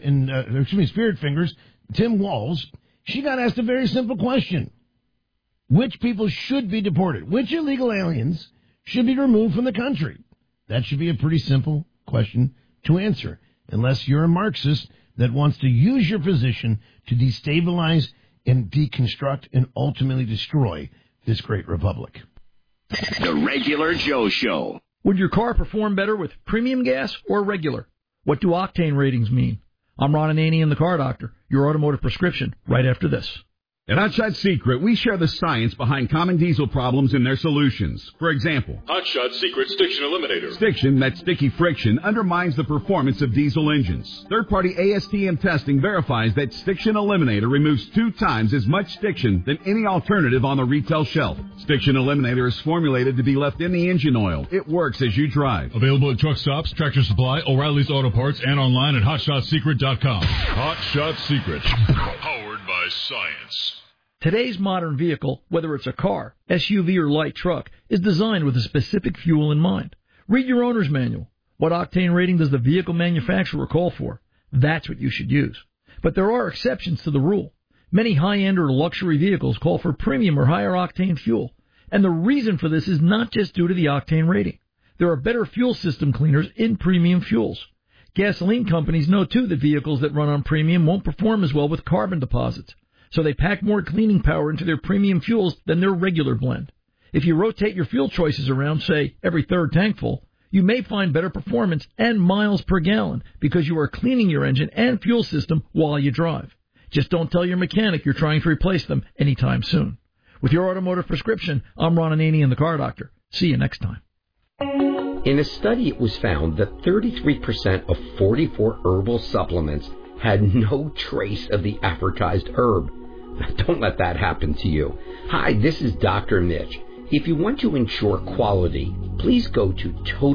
Fingers, Tim Walz. She got asked a very simple question. Which people should be deported? Which illegal aliens should be removed from the country? That should be a pretty simple question to answer, unless you're a Marxist that wants to use your position to destabilize and deconstruct and ultimately destroy this great republic. The Regular Joe Show. Would your car perform better with premium gas or regular? What do octane ratings mean? I'm Ron Ananian and the Car Doctor, your automotive prescription, right after this. At Hot Shot Secret, we share the science behind common diesel problems and their solutions. For example, Hot Shot Secret Stiction Eliminator. Stiction, that sticky friction, undermines the performance of diesel engines. Third-party ASTM testing verifies that Stiction Eliminator removes 2 times as much stiction than any alternative on the retail shelf. Stiction Eliminator is formulated to be left in the engine oil. It works as you drive. Available at truck stops, Tractor Supply, O'Reilly's Auto Parts, and online at HotShotSecret.com. Hot Shot Secret. Powered by science. Today's modern vehicle, whether it's a car, SUV, or light truck, is designed with a specific fuel in mind. Read your owner's manual. What octane rating does the vehicle manufacturer call for? That's what you should use. But there are exceptions to the rule. Many high-end or luxury vehicles call for premium or higher octane fuel. And the reason for this is not just due to the octane rating. There are better fuel system cleaners in premium fuels. Gasoline companies know, too, that vehicles that run on premium won't perform as well with carbon deposits. So they pack more cleaning power into their premium fuels than their regular blend. If you rotate your fuel choices around, say, every third tank full, you may find better performance and miles per gallon because you are cleaning your engine and fuel system while you drive. Just don't tell your mechanic you're trying to replace them anytime soon. With your automotive prescription, I'm Ron Ananian, the Car Doctor. See you next time. In a study, it was found that 33% of 44 herbal supplements had no trace of the advertised herb. Don't let that happen to you. Hi, this is Dr. Mitch. If you want to ensure quality, please go to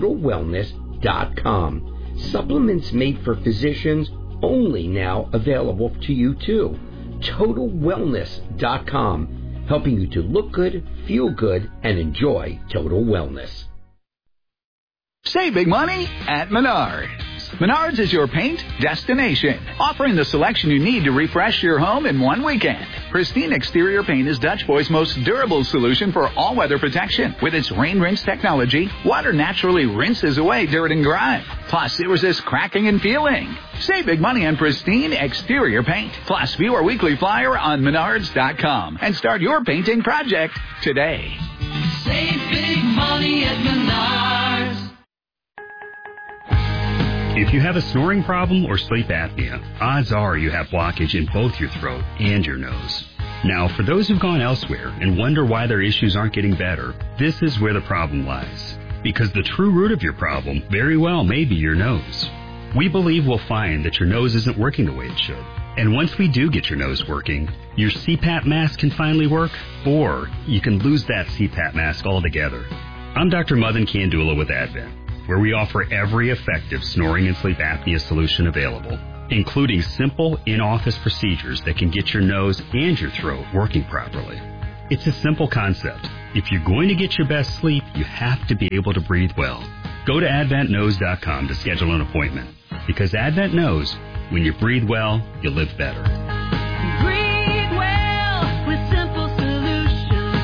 TotalWellness.com. Supplements made for physicians only now available to you too. TotalWellness.com, helping you to look good, feel good, and enjoy total wellness. Save big money at Menards. Menards is your paint destination, offering the selection you need to refresh your home in one weekend. Pristine Exterior Paint is Dutch Boy's most durable solution for all-weather protection. With its rain rinse technology, water naturally rinses away dirt and grime. Plus, it resists cracking and peeling. Save big money on Pristine Exterior Paint. Plus, view our weekly flyer on Menards.com and start your painting project today. Save big money at Menards. If you have a snoring problem or sleep apnea, odds are you have blockage in both your throat and your nose. Now, for those who've gone elsewhere and wonder why their issues aren't getting better, this is where the problem lies. Because the true root of your problem very well may be your nose. We believe we'll find that your nose isn't working the way it should. And once we do get your nose working, your CPAP mask can finally work, or you can lose that CPAP mask altogether. I'm Dr. Madan Kandula with Advent, where we offer every effective snoring and sleep apnea solution available, including simple in-office procedures that can get your nose and your throat working properly. It's a simple concept. If you're going to get your best sleep, you have to be able to breathe well. Go to AdventKnows.com to schedule an appointment, because Advent knows when you breathe well, you live better. Breathe well with simple solutions.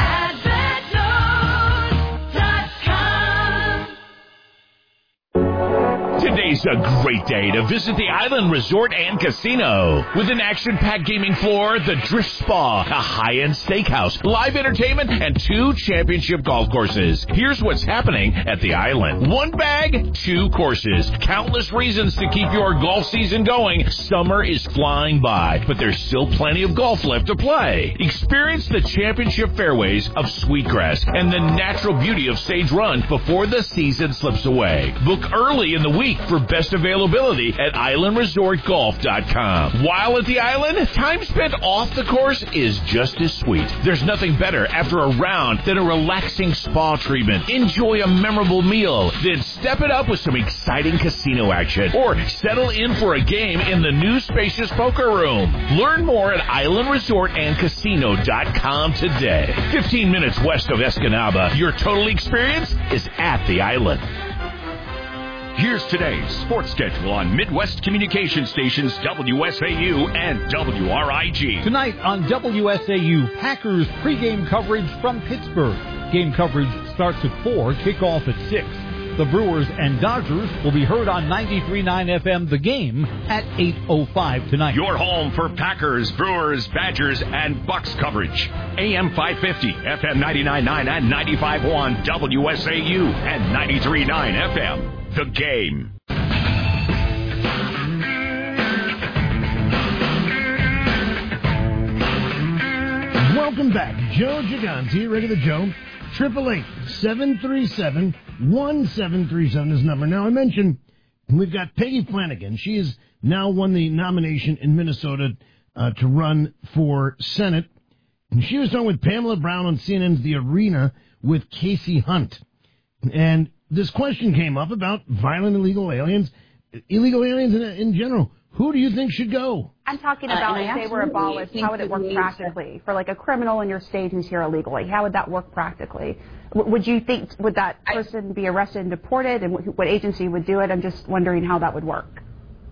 AdventKnows.com. Today's a great day to visit the Island Resort and Casino. With an action-packed gaming floor, the Drift Spa, a high-end steakhouse, live entertainment, and 2 championship golf courses. Here's what's happening at the Island. 1 bag, 2 courses. Countless reasons to keep your golf season going. Summer is flying by, but there's still plenty of golf left to play. Experience the championship fairways of Sweetgrass and the natural beauty of Sage Run before the season slips away. Book early in the week for best availability at islandresortgolf.com. While at the Island, time spent off the course is just as sweet. There's nothing better after a round than a relaxing spa treatment. Enjoy a memorable meal, then step it up with some exciting casino action, or settle in for a game in the new spacious poker room. Learn more at islandresortandcasino.com today. 15 minutes west of Escanaba, your total experience is at the Island. Here's today's sports schedule on Midwest Communication Stations WSAU and WRIG. Tonight on WSAU, Packers pregame coverage from Pittsburgh. Game coverage starts at 4, kickoff at 6. The Brewers and Dodgers will be heard on 93.9 FM The Game at 8:05 tonight. Your home for Packers, Brewers, Badgers, and Bucks coverage. AM 550, FM 99.9 and 95.1 WSAU and 93.9 FM. The Game. Welcome back. Joe Gigante, regular Joe. 888-737-1737 is the number. Now, I mentioned we've got Peggy Flanagan. She has now won the nomination in Minnesota to run for Senate. And she was talking with Pamela Brown on CNN's The Arena with Casey Hunt. And this question came up about violent illegal aliens in general. Who do you think should go? I'm talking about if they were abolished, how would it work practically? For like a criminal in your state who's here illegally, how would that work practically? Would you think, would that person be arrested and deported, and what agency would do it? I'm just wondering how that would work.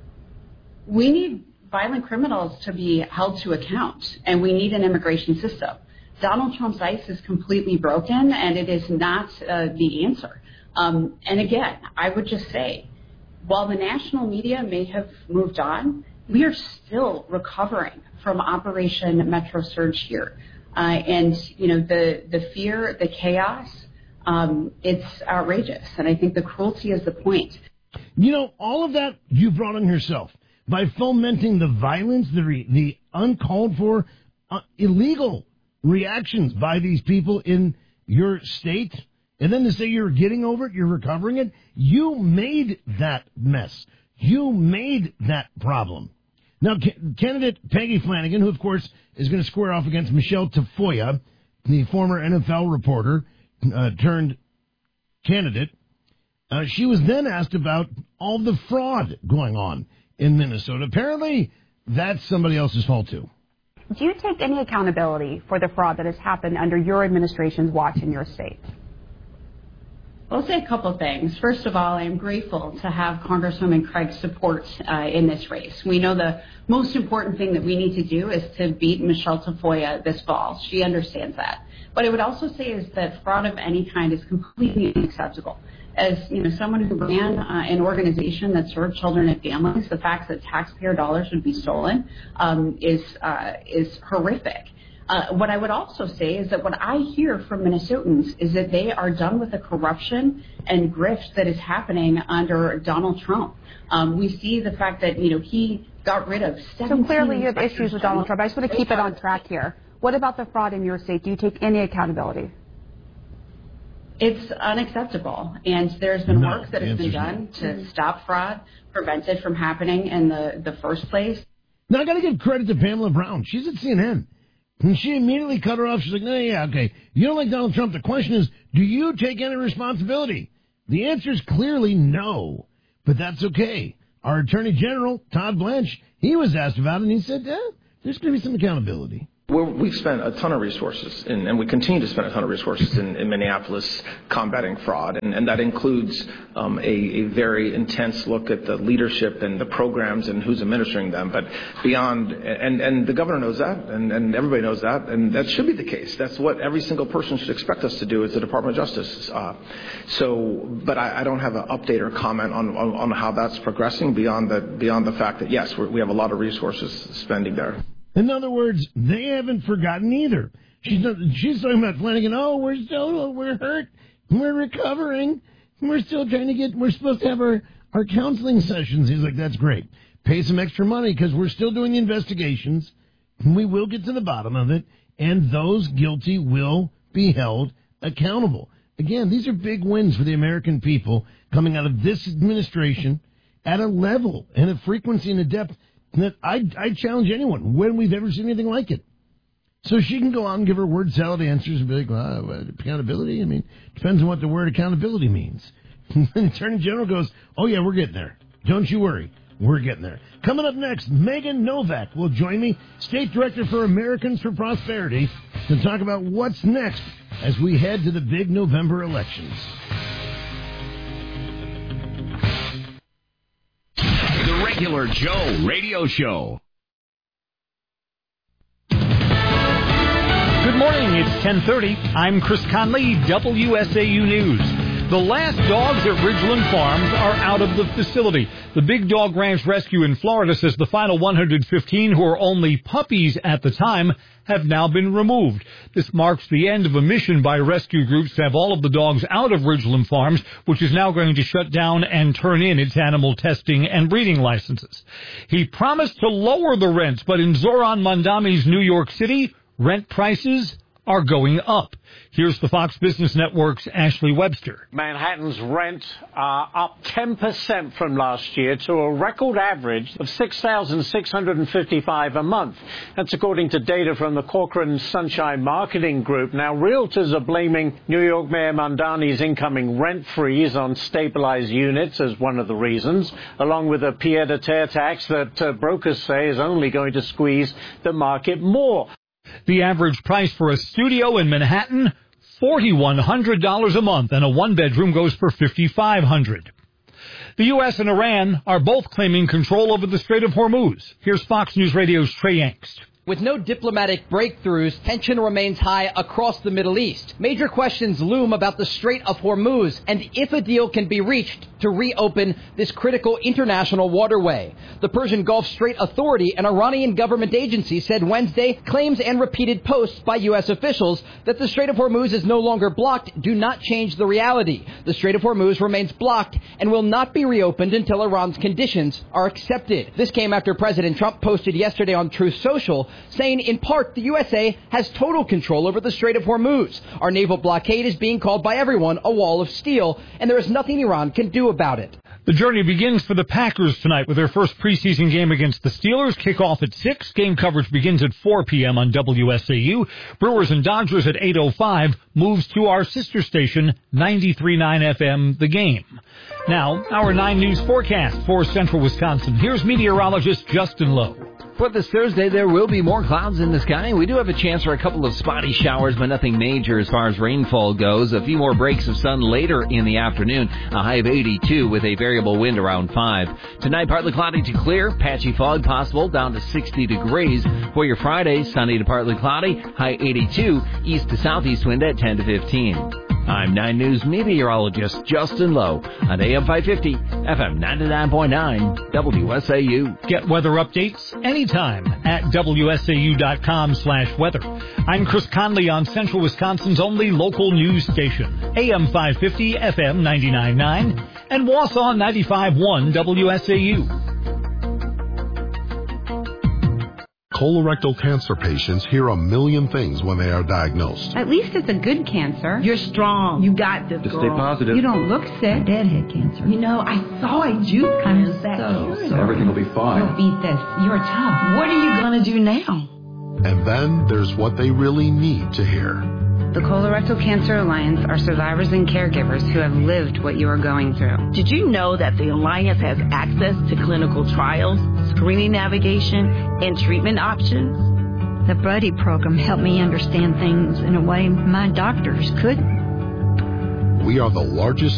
We need violent criminals to be held to account, and we need an immigration system. Donald Trump's ICE is completely broken, and it is not the answer. And again, I would just say, while the national media may have moved on, we are still recovering from Operation Metro Surge here. And, you know, the fear, the chaos, it's outrageous. And I think the cruelty is the point. You know, all of that you brought on yourself by fomenting the violence, the uncalled for, illegal reactions by these people in your state. And then to say you're getting over it, you're recovering it, you made that mess. You made that problem. Now, candidate Peggy Flanagan, who, of course, is going to square off against Michelle Tafoya, the former NFL reporter turned candidate, she was then asked about all the fraud going on in Minnesota. Apparently, that's somebody else's fault, too. Do you take any accountability for the fraud that has happened under your administration's watch in your state? I'll say a couple things. First of all, I'm grateful to have Congresswoman Craig's support in this race. We know the most important thing that we need to do is to beat Michelle Tafoya this fall. She understands that. What I would also say is that fraud of any kind is completely unacceptable. As you know, someone who ran an organization that served children and families, the fact that taxpayer dollars would be stolen is horrific. What I would also say is that what I hear from Minnesotans is that they are done with the corruption and grift that is happening under Donald Trump. We see the fact that, you know, he got rid of 17... So clearly you have issues with Donald Trump. I just want to keep it on track here. What about the fraud in your state? Do you take any accountability? It's unacceptable. And there's been work that has been done to stop fraud, prevent it from happening in the first place. Now, I got to give credit to Pamela Brown. She's at CNN. And she immediately cut her off. She's like, okay. You don't like Donald Trump. The question is, do you take any responsibility? The answer is clearly no. But that's okay. Our Attorney General, Todd Blanche, he was asked about it, and he said, there's going to be some accountability. We've spent a ton of resources, and we continue to spend a ton of resources in Minneapolis combating fraud, and that includes a very intense look at the leadership and the programs and who's administering them. But beyond, and the governor knows that, and everybody knows that, and that should be the case. That's what every single person should expect us to do as the Department of Justice. But I don't have an update or comment on how that's progressing beyond the fact that, yes, we have a lot of resources spending there. In other words, they haven't forgotten either. She's talking about Flanagan. We're hurt. We're recovering. We're still we're supposed to have our counseling sessions. He's like, that's great. Pay some extra money because we're still doing the investigations. We will get to the bottom of it. And those guilty will be held accountable. Again, these are big wins for the American people coming out of this administration at a level and a frequency and a depth that I challenge anyone when we've ever seen anything like it. So she can go out and give her word salad answers and be like, accountability? I mean, depends on what the word accountability means. The Attorney General goes, yeah, we're getting there. Don't you worry. We're getting there. Coming up next, Megan Novak will join me, State Director for Americans for Prosperity, to talk about what's next as we head to the big November elections. The Regular Joe Radio Show. Good morning, it's 10:30. I'm Chris Conley, WSAU News. The last dogs at Ridgeland Farms are out of the facility. The Big Dog Ranch Rescue in Florida says the final 115 who are only puppies at the time have now been removed. This marks the end of a mission by rescue groups to have all of the dogs out of Ridgeland Farms, which is now going to shut down and turn in its animal testing and breeding licenses. He promised to lower the rents, but in Zoran Mondami's New York City, rent prices are going up. Here's the Fox Business Network's Ashley Webster. Manhattan's rent are up 10% from last year to a record average of $6,655 a month. That's according to data from the Corcoran Sunshine Marketing Group. Now, realtors are blaming New York Mayor Mondani's incoming rent freeze on stabilized units as one of the reasons, along with a pied-à-terre tax that brokers say is only going to squeeze the market more. The average price for a studio in Manhattan, $4,100 a month, and a one-bedroom goes for $5,500. The U.S. and Iran are both claiming control over the Strait of Hormuz. Here's Fox News Radio's Trey Yangst. With no diplomatic breakthroughs, tension remains high across the Middle East. Major questions loom about the Strait of Hormuz and if a deal can be reached to reopen this critical international waterway. The Persian Gulf Strait Authority, an Iranian government agency, said Wednesday claims and repeated posts by U.S. officials that the Strait of Hormuz is no longer blocked do not change the reality. The Strait of Hormuz remains blocked and will not be reopened until Iran's conditions are accepted. This came after President Trump posted yesterday on Truth Social saying in part the USA has total control over the Strait of Hormuz. Our naval blockade is being called by everyone a wall of steel, and there is nothing Iran can do about it. The journey begins for the Packers tonight with their first preseason game against the Steelers. Kickoff at 6. Game coverage begins at 4 p.m. on WSAU. Brewers and Dodgers at 8:05 moves to our sister station, 93.9 FM, The Game. Now, our 9 News forecast for central Wisconsin. Here's meteorologist Justin Lowe. For this Thursday, there will be more clouds in the sky. We do have a chance for a couple of spotty showers, but nothing major as far as rainfall goes. A few more breaks of sun later in the afternoon. A high of 82 with a variable wind around 5. Tonight, partly cloudy to clear. Patchy fog possible down to 60 degrees. For your Friday, sunny to partly cloudy. High 82. East to southeast wind at 10 to 15. I'm 9 News meteorologist Justin Lowe on AM 550, FM 99.9, WSAU. Get weather updates anytime at WSAU.com/weather. I'm Chris Conley on Central Wisconsin's only local news station, AM 550, FM 99.9, and Wausau 95.1 WSAU. colorectal cancer patients hear a million things when they are diagnosed. At least it's a good cancer. You're strong. You got this, Just girl. stay positive. You don't look sick. Deadhead cancer. You know, I saw a juice cleanse that cured. Everything will be fine. You'll beat this. You're tough. What are you going to do now? And then there's what they really need to hear. The Colorectal Cancer Alliance are survivors and caregivers who have lived what you are going through. Did you know that the Alliance has access to clinical trials, screening navigation, and treatment options? The Buddy program helped me understand things in a way my doctors couldn't. We are the largest